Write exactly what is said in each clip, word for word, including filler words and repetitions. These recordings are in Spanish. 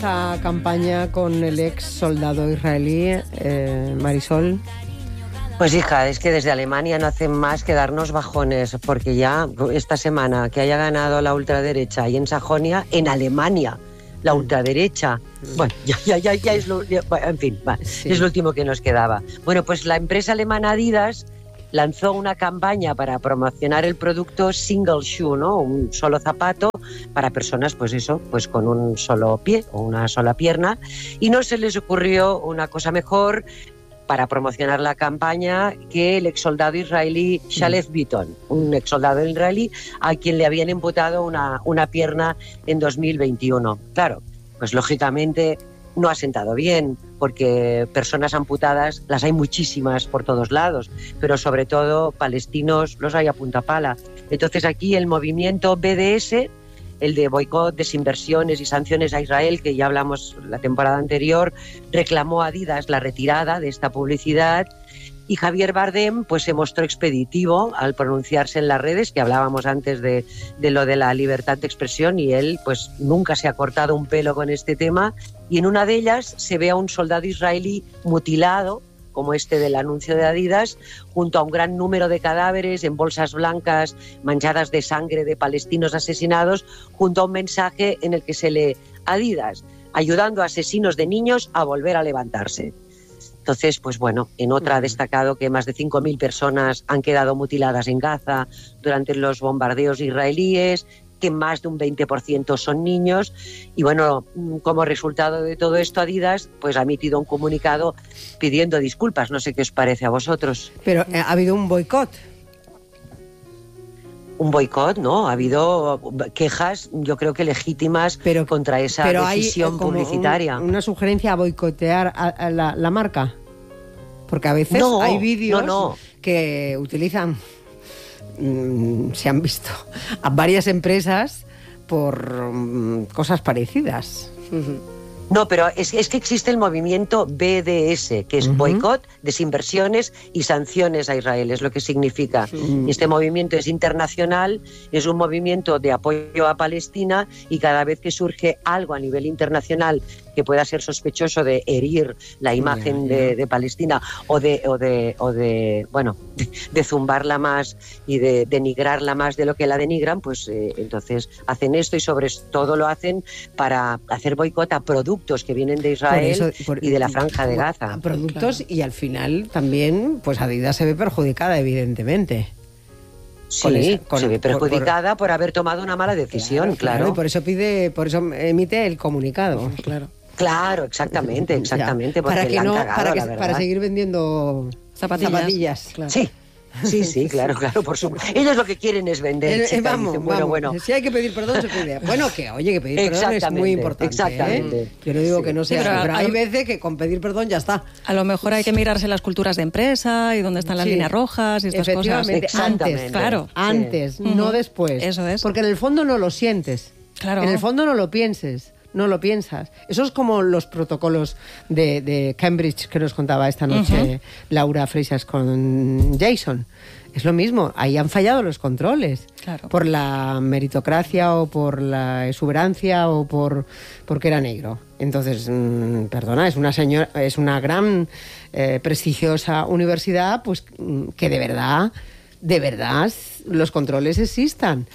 esta campaña con el ex soldado israelí, eh, Marisol? Pues hija, es que desde Alemania no hacen más que darnos bajones, porque ya esta semana que haya ganado la ultraderecha y en Sajonia, en Alemania, la ultraderecha, bueno, ya, ya, ya, ya es lo, ya, en fin, va, sí. Es lo último que nos quedaba. Bueno, pues la empresa alemana Adidas lanzó una campaña para promocionar el producto single shoe, ¿no? Un solo zapato para personas, pues eso, pues con un solo pie o una sola pierna, y no se les ocurrió una cosa mejor para promocionar la campaña que el exsoldado israelí Shalef Bitton, un exsoldado israelí a quien le habían amputado una, una pierna en dos mil veintiuno. Claro, pues lógicamente no ha sentado bien, porque personas amputadas las hay muchísimas por todos lados, pero sobre todo palestinos los hay a punta pala. Entonces aquí el movimiento B D S, el de boicot, desinversiones y sanciones a Israel, que ya hablamos la temporada anterior, reclamó a Adidas la retirada de esta publicidad, y Javier Bardem pues se mostró expeditivo al pronunciarse en las redes, que hablábamos antes de, de lo de la libertad de expresión, y él pues nunca se ha cortado un pelo con este tema, y en una de ellas se ve a un soldado israelí mutilado, como este del anuncio de Adidas, junto a un gran número de cadáveres en bolsas blancas manchadas de sangre de palestinos asesinados, junto a un mensaje en el que se lee: Adidas, ayudando a asesinos de niños a volver a levantarse. Entonces, pues bueno, en otra ha destacado que más de cinco mil personas han quedado mutiladas en Gaza durante los bombardeos israelíes, que más de un veinte por ciento son niños, y bueno, como resultado de todo esto, Adidas pues ha emitido un comunicado pidiendo disculpas. No sé qué os parece a vosotros. Pero ha habido un boicot. Un boicot, ¿no? Ha habido quejas, yo creo que legítimas, pero, contra esa pero decisión hay, como publicitaria. Un, una sugerencia a boicotear a, a la, la marca. Porque a veces no, hay vídeos no, no. que utilizan, mmm, se han visto a varias empresas por mmm, cosas parecidas. Uh-huh. No, pero es, es que existe el movimiento B D S, que es uh-huh. boicot, desinversiones y sanciones a Israel, es lo que significa. Uh-huh. Este movimiento es internacional, es un movimiento de apoyo a Palestina, y cada vez que surge algo a nivel internacional que pueda ser sospechoso de herir la imagen de, de Palestina o de, o de, o de bueno, de, de zumbarla más y de denigrarla más de lo que la denigran, pues eh, entonces hacen esto, y sobre todo lo hacen para hacer boicot a productos que vienen de Israel por eso, por, y de la Franja de Gaza. A productos, claro. Y al final también, pues Adidas se ve perjudicada, evidentemente. Sí, esa, con, se ve perjudicada por, por, por haber tomado una mala decisión, claro. claro. claro y por eso pide, por eso emite el comunicado, claro. Claro, exactamente, exactamente, porque para que la han no, cagado, para, que, la verdad. Para seguir vendiendo zapatillas. zapatillas claro. Sí. Sí, sí, claro, claro, por supuesto. Ellos lo que quieren es vender. Eh, chica, vamos, dicen, bueno, vamos. bueno. Si hay que pedir perdón, se pide. Bueno, que oye, que pedir perdón es muy importante. Exactamente. ¿eh? Yo no digo sí. que no sea, sí, pero, pero hay a, veces que con pedir perdón ya está. A lo mejor hay que mirarse las culturas de empresa y dónde están las sí. líneas rojas y estas cosas. Antes, claro. Antes, sí. no después. Eso es. Porque en el fondo no lo sientes. Claro. En el fondo no lo pienses. No lo piensas. Eso es como los protocolos de, de Cambridge que nos contaba esta noche uh-huh. Laura Freixas con Jason. Es lo mismo, ahí han fallado los controles. Claro. Por la meritocracia o por la exuberancia o por porque era negro. Entonces, mmm, perdona, es una señora, es una gran eh, prestigiosa universidad, pues que de verdad, de verdad los controles existan.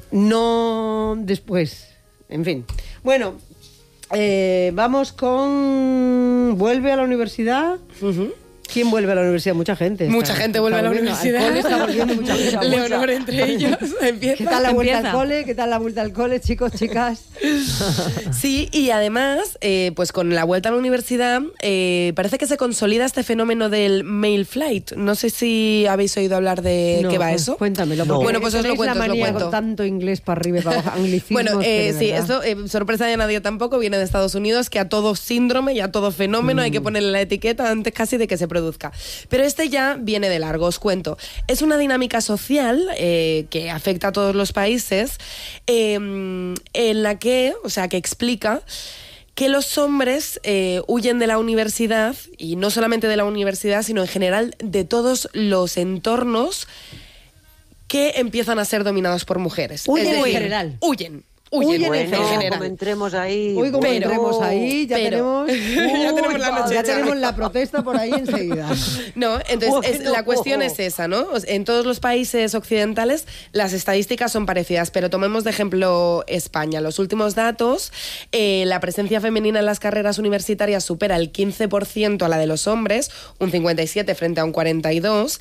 No después. En fin. Bueno, eh, vamos con... ¿Vuelve a la universidad? Uh-huh. ¿Quién vuelve a la universidad? Mucha gente. Mucha está, gente vuelve a la universidad. Al cole está volviendo mucha gente. Leonor entre ellos. Empieza. ¿Qué tal la vuelta Empieza. al cole? ¿Qué tal la vuelta al cole, chicos, chicas? Sí, y además, eh, pues con la vuelta a la universidad, eh, parece que se consolida este fenómeno del male flight. No sé si habéis oído hablar de no, qué va pues, eso. Cuéntamelo. No. Bueno, pues os lo cuento, la os lo cuento. Con tanto inglés para arriba y para abajo, anglicismos. Bueno, eh, sí, verdad. esto, eh, sorpresa de nadie tampoco, viene de Estados Unidos, que a todo síndrome y a todo fenómeno mm. hay que ponerle la etiqueta antes casi de que se produzca. Pero este ya viene de largo, os cuento. Es una dinámica social eh, que afecta a todos los países, eh, en la que, o sea, que explica que los hombres eh, huyen de la universidad, y no solamente de la universidad, sino en general de todos los entornos que empiezan a ser dominados por mujeres. Huyen es decir, en general. Huyen. huyen, Huyen en Bueno, general. como entremos ahí... Hoy como bueno. entremos ahí, ya pero- tenemos, ya tenemos la noche ya hecha. tenemos la protesta por ahí enseguida. No, entonces es- Bueno. la cuestión es esa, ¿no? O sea, en todos los países occidentales las estadísticas son parecidas, pero tomemos de ejemplo España. Los últimos datos, eh, la presencia femenina en las carreras universitarias supera el quince por ciento a la de los hombres, un cincuenta y siete frente a un cuarenta y dos.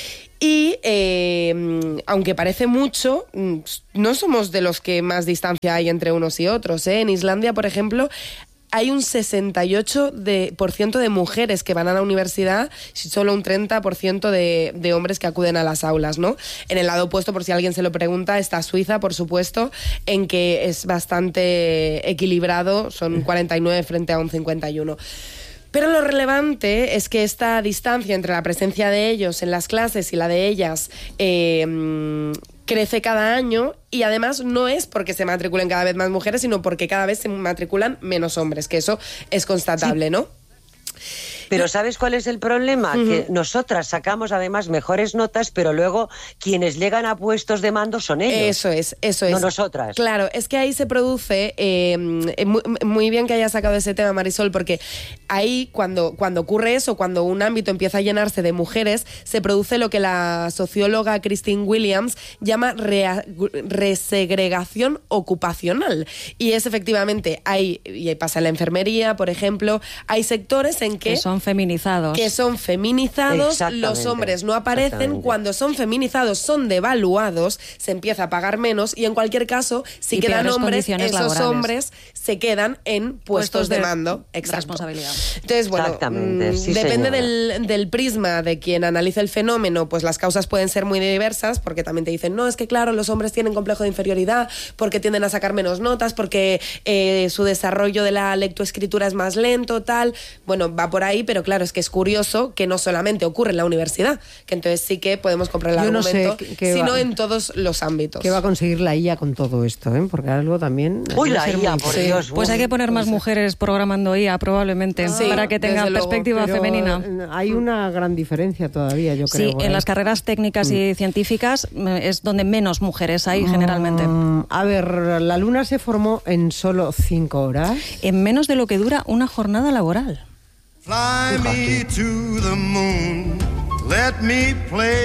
Y eh, aunque parece mucho, no somos de los que más distancia hay entre unos y otros, ¿eh? En Islandia, por ejemplo, hay un sesenta y ocho por ciento de mujeres que van a la universidad y solo un treinta por ciento de, de hombres que acuden a las aulas, ¿no? En el lado opuesto, por si alguien se lo pregunta, está Suiza, por supuesto, en que es bastante equilibrado, son cuarenta y nueve frente a un cincuenta y uno. Pero lo relevante es que esta distancia entre la presencia de ellos en las clases y la de ellas eh, crece cada año, y además no es porque se matriculen cada vez más mujeres, sino porque cada vez se matriculan menos hombres, que eso es constatable, sí. ¿no? Pero ¿sabes cuál es el problema? Uh-huh. Que nosotras sacamos además mejores notas, pero luego quienes llegan a puestos de mando son ellos. Eso es, eso es. No nosotras. Claro, es que ahí se produce, eh, muy, muy bien que hayas sacado ese tema, Marisol, porque ahí cuando, cuando ocurre eso, cuando un ámbito empieza a llenarse de mujeres, se produce lo que la socióloga Christine Williams llama rea, resegregación ocupacional. Y es efectivamente, hay, y pasa en la enfermería, por ejemplo, hay sectores en que... que son feminizados. Que son feminizados, los hombres no aparecen, cuando son feminizados son devaluados, se empieza a pagar menos, y en cualquier caso, si y quedan hombres, esos laborales. Hombres se quedan en puestos, puestos de, de mando. Exacto. Responsabilidad. Entonces, bueno, mmm, sí, depende del, del prisma de quien analice el fenómeno, pues las causas pueden ser muy diversas, porque también te dicen, no, es que claro, los hombres tienen complejo de inferioridad, porque tienden a sacar menos notas, porque eh, su desarrollo de la lectoescritura es más lento, tal. Bueno, va por ahí, pero claro, es que es curioso que no solamente ocurre en la universidad, que entonces sí que podemos comprar el Yo argumento, no sé qué sino va, en todos los ámbitos. ¿Qué va a conseguir la I A con todo esto? ¿eh? Porque algo también... Uy, la I A, por sí. Dios. Pues hay que poner más mujeres programando I A, probablemente, sí, para que tenga perspectiva pero femenina. Hay una gran diferencia todavía, yo creo. Sí, en ¿eh? las carreras técnicas mm. y científicas es donde menos mujeres hay, mm. generalmente. A ver, la Luna se formó en solo cinco horas. En menos de lo que dura una jornada laboral. Fly me to the moon, let me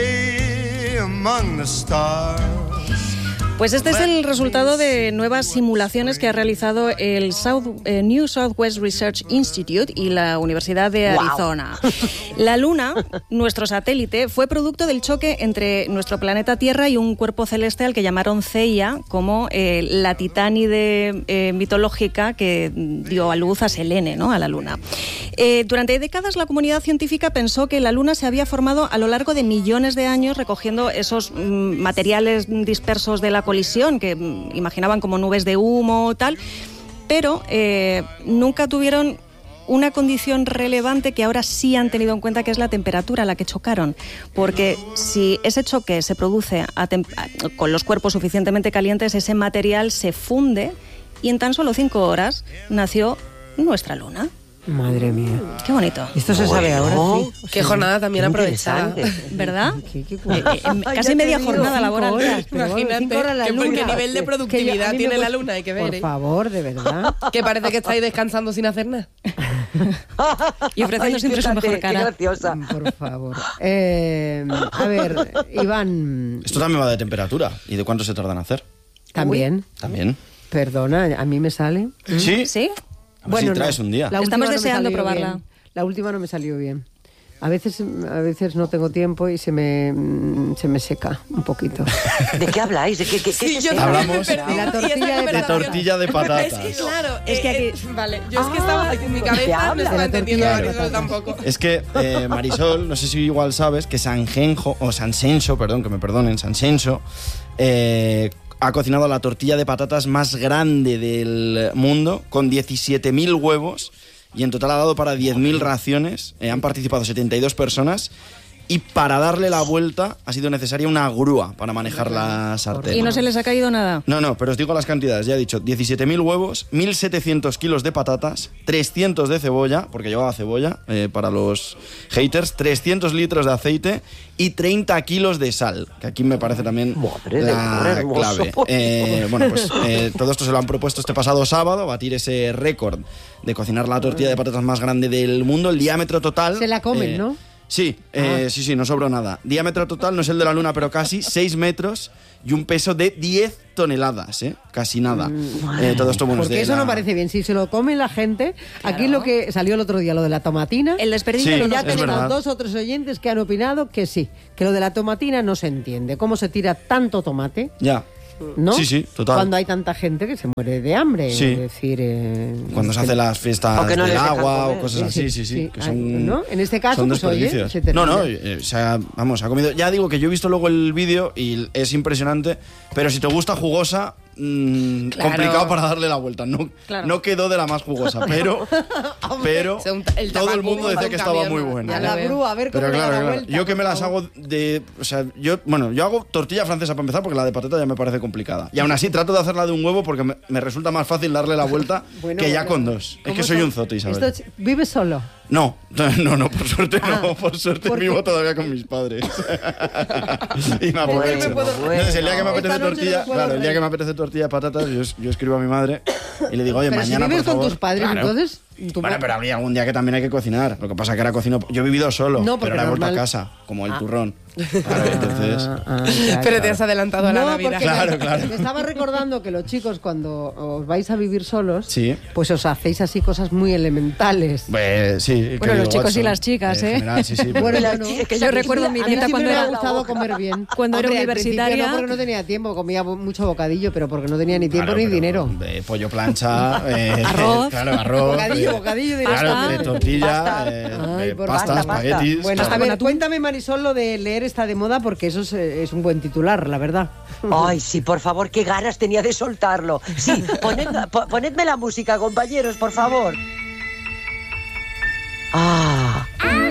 play among the stars. Pues este es el resultado de nuevas simulaciones que ha realizado el South, eh, New Southwest Research Institute y la Universidad de Arizona. Wow. La Luna, nuestro satélite, fue producto del choque entre nuestro planeta Tierra y un cuerpo celeste al que llamaron Theia, como eh, la titánide eh, mitológica que dio a luz a Selene, ¿no? A la Luna. Eh, durante décadas la comunidad científica pensó que la Luna se había formado a lo largo de millones de años recogiendo esos mm, materiales dispersos de la colisión que mm, imaginaban como nubes de humo, tal, pero eh, nunca tuvieron una condición relevante que ahora sí han tenido en cuenta, que es la temperatura a la que chocaron, porque si ese choque se produce a tem- a, con los cuerpos suficientemente calientes, ese material se funde y en tan solo cinco horas nació nuestra Luna. Madre mía. Qué bonito. Esto se sabe ahora, sí. Qué jornada también aprovechada. ¿Verdad? ¿Qué, qué, eh, eh, casi media jornada laboral. Horas, Imagínate bueno, qué, luna, qué nivel de productividad tiene la Luna, hay que ver. Por ¿eh? favor, de verdad. Que parece que estáis descansando sin hacer nada. Y ofreciendo Ay, siempre fíjate, su mejor cara. Graciosa. Por favor. Eh, a ver, Iván... Esto también va de temperatura. ¿Y de cuánto se tarda en hacer? También. Uy. También. Perdona, a mí me sale. ¿Sí? ¿Sí? A ver bueno, si traes no. un día. La Estamos deseando probarla. Bien. La última no me salió bien. A veces, a veces no tengo tiempo y se me, se me seca un poquito. ¿De qué habláis? ¿De qué, qué, qué sí, se yo seca? Hablamos de la tortilla de, de tortilla de patatas. Es que claro, es que aquí... eh, vale, yo ah, es que estaba en mi cabeza, no estaba entendiendo a Marisol tampoco. Es que eh, Marisol, no sé si igual sabes, que Sanjenjo, o Sansenso, perdón, que me perdonen, Sansenso, eh, ha cocinado la tortilla de patatas más grande del mundo, con diecisiete mil huevos, y en total ha dado para diez mil raciones. Eh, han participado setenta y dos personas y para darle la vuelta ha sido necesaria una grúa para manejar la sartén. ¿Y no se les ha caído nada? No, no, pero os digo las cantidades. Ya he dicho, diecisiete mil huevos, mil setecientos kilos de patatas, trescientos de cebolla, porque llevaba cebolla eh, para los haters, trescientos litros de aceite y treinta kilos de sal, que aquí me parece también Madre la de clave. Eh, bueno, pues eh, todo esto se lo han propuesto este pasado sábado, batir ese récord de cocinar la tortilla de patatas más grande del mundo. El diámetro total... Se la comen, eh, ¿no? Sí, eh, Ah. sí, sí, no sobró nada. Diámetro total, no es el de la Luna, pero casi seis metros y un peso de diez toneladas, ¿eh? Casi nada. Eh, todo esto, bueno, es Porque de eso la- no parece bien. Si se lo come la gente, aquí lo que salió el otro día, lo de la tomatina. El desperdicio Sí, de ya los es tenemos verdad. dos o tres oyentes que han opinado que sí, que lo de la tomatina no se entiende. ¿Cómo se tira tanto tomate? Ya. ¿No? Sí, sí, total. Cuando hay tanta gente que se muere de hambre. Sí. Es decir, eh, Cuando es se que- hacen las fiestas O que no del les dejan agua comer. o cosas así, sí, sí, que Ay, son, ¿no? En este caso, son pues, oye, desperdicios. se termina. No, no, eh, se ha, vamos, se ha comido. Ya digo que yo he visto luego el vídeo y es impresionante, pero si te gusta jugosa, mmm, Claro. complicado para darle la vuelta. No, Claro. no quedó de la más jugosa, pero, pero O sea, un ta- el todo el tabaco mundo para decía un que estaba camión, muy ¿no? buena. A Ya la lo veo. grúa, a ver cómo Pero le da claro, la claro. vuelta. Yo que me por las favor. hago de... O sea, yo... Bueno, yo hago tortilla francesa para empezar porque la de patata ya me parece complicada. Y aún así trato de hacerla de un huevo porque me, me resulta más fácil darle la vuelta Bueno, que ya bueno. con dos. Es ¿Cómo que soy son? un zote, Isabel. Esto es- ¿Vives solo? No, no, no, por suerte Ah, no. Por suerte porque- vivo todavía con mis padres. y me aprovecho. Bueno, Entonces, el día que me apetece Esta noche tortilla, no puedo claro, el día reír. que me apetece tortilla de patatas, yo, es- yo escribo a mi madre y le digo, oye, Pero mañana si vives por con favor. tus padres, Claro. entonces... tu Bueno, ma- pero habría algún día que también hay que cocinar. Lo que pasa es que ahora cocino. Yo he vivido solo, No, pero porque ahora he vuelto a normal- casa, como el turrón. Claro, entonces. Ah, ah, claro. Pero te has adelantado a la No, Navidad. porque Claro, me, claro. me estaba recordando que los chicos cuando os vais a vivir solos, Sí. pues os hacéis así cosas muy elementales. Pues, sí. Bueno, que los digo, chicos y Watson, las chicas, en ¿eh? general, sí, sí. pero- Bueno, Las bueno, chicas que yo recuerdo a mi mí dieta siempre cuando me era- ha gustado comer bien. Cuando era Hombre, al principio universitaria- No, porque no tenía tiempo, comía mucho bocadillo, pero porque no tenía ni tiempo Claro, ni pero dinero. De pollo plancha, eh, Arroz. claro, arroz. Bocadillo, eh, bocadillo de claro, pasta. de tortilla, Pasta. eh, Ay, de por pasta, pasta, pasta. espaguetis. Bueno, claro. a ver, atún. cuéntame, Marisol, lo de leer está de moda porque eso es, eh, es un buen titular, la verdad. Ay, sí, por favor, qué ganas tenía de soltarlo. Sí, poned, po- ponedme la música, compañeros, por favor. Ah.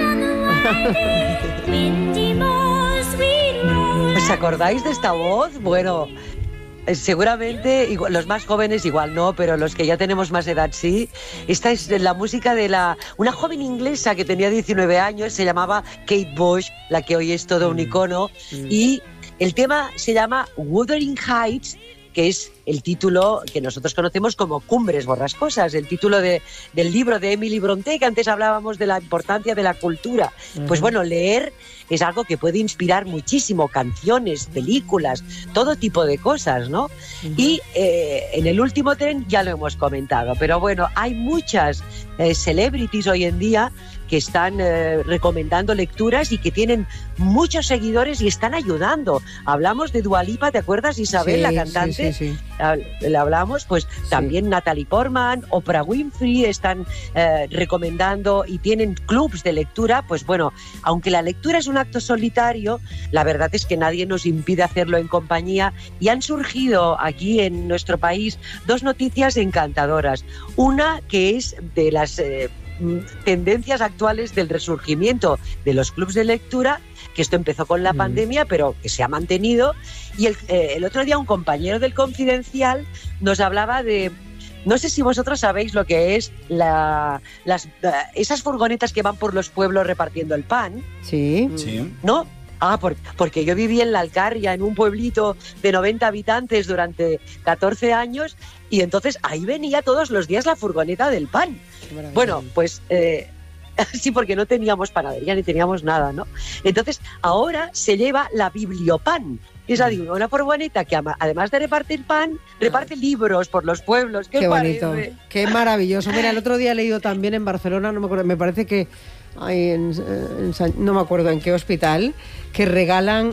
¿Os acordáis de esta voz? Bueno, eh, seguramente igual- los más jóvenes igual no, pero los que ya tenemos más edad sí. Esta es la música de la una joven inglesa que tenía diecinueve años, se llamaba Kate Bush, la que hoy es todo un icono, y el tema se llama Wuthering Heights, que es el título que nosotros conocemos como Cumbres Borrascosas, el título de, del libro de Emily Brontë, que antes hablábamos de la importancia de la cultura. Pues bueno, leer es algo que puede inspirar muchísimo, canciones, películas, todo tipo de cosas, ¿no? Y eh, en el último tren ya lo hemos comentado, pero bueno, hay muchas eh, celebrities hoy en día que están eh, recomendando lecturas y que tienen muchos seguidores y están ayudando. Hablamos de Dua Lipa, ¿te acuerdas, Isabel, Sí, la sí, cantante? sí, sí. Ah, le hablamos, pues también Natalie Portman, Oprah Winfrey están eh, recomendando y tienen clubs de lectura. Pues bueno, aunque la lectura es un acto solitario, la verdad es que nadie nos impide hacerlo en compañía y han surgido aquí en nuestro país dos noticias encantadoras. Una que es de las eh, tendencias actuales del resurgimiento de los clubs de lectura, que esto empezó con la Mm. pandemia, pero que se ha mantenido. Y el, eh, el otro día un compañero del Confidencial nos hablaba de, no sé si vosotros sabéis lo que es la, las, eh, esas furgonetas que van por los pueblos repartiendo el pan, Sí. Sí. ¿no? Ah, por- porque yo viví en La Alcarria, en un pueblito de noventa habitantes durante catorce años, y entonces ahí venía todos los días la furgoneta del pan. Bueno, pues eh, sí, porque no teníamos panadería ni teníamos nada, ¿no? Entonces, ahora se lleva la bibliopan. Es decir, una furgoneta que ama- además de repartir pan, reparte libros por los pueblos. ¿Qué, Qué os bonito, parece? qué maravilloso. Mira, el otro día he leído también en Barcelona, no me acuerdo, me parece que hay en, en San- no me acuerdo en qué hospital, que regalan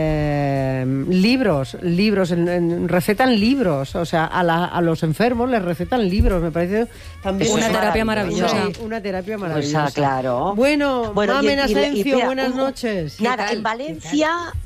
eh, libros, libros, en- en- recetan libros, o sea, a, la- a los enfermos les recetan libros, me parece también Eso Una es terapia maravilloso. maravillosa. Sí, una terapia Pues, maravillosa. ah, claro. Bueno, Bueno, y- Mamen y- y- Asencio, espera, buenas un- noches. Nada, tal? en Valencia, eh,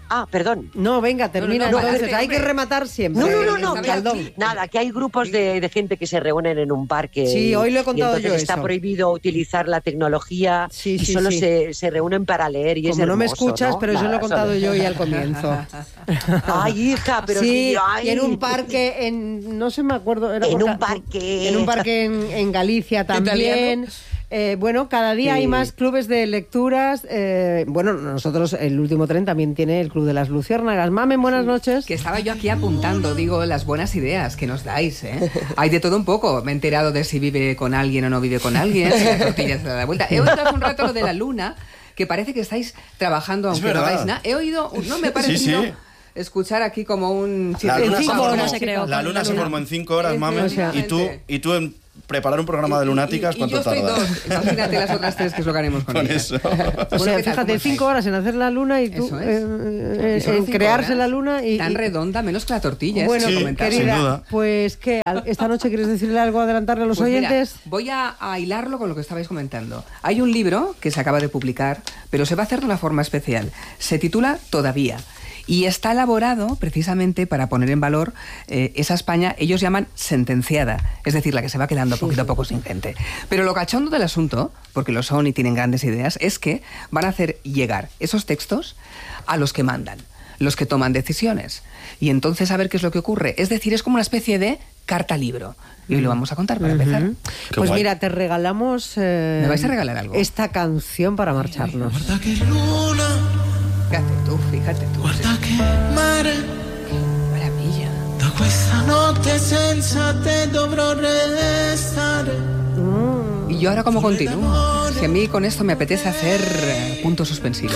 Ah, perdón. No, venga, termina No, no, no, entonces. no, Hay que rematar siempre. No, no, no, no. Caldón. Nada, que hay grupos de, de gente que se reúnen en un parque. Sí, hoy lo he contado y entonces yo está eso. prohibido utilizar la tecnología Sí, y sí, solo sí. Se, se reúnen para leer y Como es no hermoso, me escuchas, ¿no? pero eso lo he Nada, contado solo- yo hoy al comienzo. Ay, hija, pero sí, sí, ay. y en un parque, en no sé, me acuerdo. Era En por un ca- parque. En un parque en, en Galicia también. Eh, bueno, cada día Sí. hay más clubes de lecturas. Eh, bueno, nosotros, el último tren también tiene el Club de las Luciérnagas. Mamen, buenas noches. Que estaba yo aquí apuntando, digo, las buenas ideas que nos dais, ¿eh? Hay de todo un poco. Me he enterado de si vive con alguien o no vive con alguien, si la tortilla se da la vuelta. He oído hace un rato lo de la luna, que parece que estáis trabajando aunque no verdad. hagáis nada. He oído, no me ha parecido Sí, sí. escuchar aquí como un... La En luna, cinco se horas formó, se creó. la luna se formó en cinco horas, mamen, Efectivamente. y tú, y tú en preparar un programa de lunáticas, Y- y- y ¿cuánto yo estoy tardas? dos. Imagínate las otras tres que es lo que haremos con, Con ellas. eso. O Bueno, sea, ¿qué tal? fíjate, ¿Cómo cinco estáis? horas en hacer la luna y tú Eso es. eh, eh, Y solo en cinco crearse horas, la luna y... Tan y- redonda, menos que la tortilla. Bueno, eso Sí, comentar. sin querida, duda. pues que esta noche quieres decirle algo, adelantarle a los Pues mira, oyentes. voy a, a hilarlo con lo que estabais comentando. Hay un libro que se acaba de publicar, pero se va a hacer de una forma especial. Se titula Todavía. Y está elaborado precisamente para poner en valor eh, esa España, ellos llaman sentenciada, es decir, la que se va quedando poquito a poco sin gente. Pero lo cachondo del asunto, porque lo son y tienen grandes ideas, es que van a hacer llegar esos textos a los que mandan, los que toman decisiones. Y entonces a ver qué es lo que ocurre. Es decir, es como una especie de carta libro. Y hoy lo vamos a contar para empezar. Qué Pues guay. mira, te regalamos eh, ¿Me vais a regalar algo? esta canción para marcharnos. Guarda che luna, Fíjate tú, fíjate tú. guarda che mare, Maravilla. da questa notte senza te dovrò restare. ¿Y yo ahora cómo continúo? Si a mí con esto me apetece hacer eh, puntos suspensivos.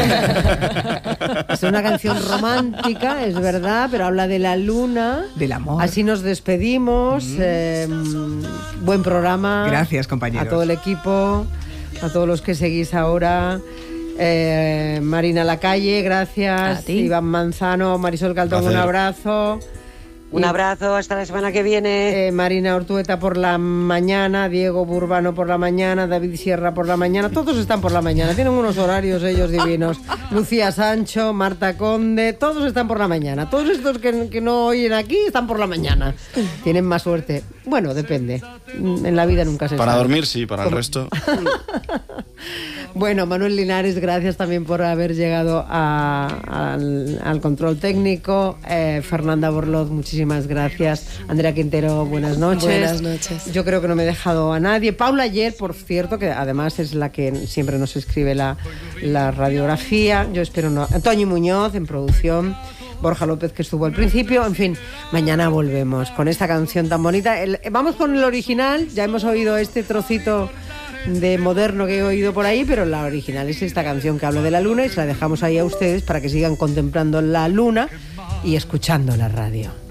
Es una canción romántica, es verdad, pero habla de la luna. Del amor. Así nos despedimos. eh, buen programa. Gracias, compañeros. A todo el equipo, a todos los que seguís ahora. Eh, Marina Lacalle, gracias. A ti. Iván Manzano, Marisol Caldón, un Placer. abrazo. Un abrazo, hasta la semana que viene. Eh, Marina Ortueta por la mañana, Diego Burbano por la mañana, David Sierra por la mañana, todos están por la mañana, tienen unos horarios ellos divinos. Lucía Sancho, Marta Conde, todos están por la mañana. Todos estos que, que no oyen aquí están por la mañana. Tienen más suerte. Bueno, depende. En la vida nunca se Para sabe. dormir, sí, para el resto. Bueno, Manuel Linares, gracias también por haber llegado a- al, al control técnico. Eh, Fernanda Borloz, muchísimas gracias. Andrea Quintero, buenas noches. Buenas noches. Yo creo que no me he dejado a nadie. Paula Ayer, por cierto, que además es la que siempre nos escribe la, la radiografía. Yo espero no. Toñi Muñoz en producción. Borja López, que estuvo al principio. En fin, mañana volvemos con esta canción tan bonita. El- vamos con el original. Ya hemos oído este trocito de moderno que he oído por ahí, pero la original es esta canción que habla de la luna y se la dejamos ahí a ustedes para que sigan contemplando la luna y escuchando la radio.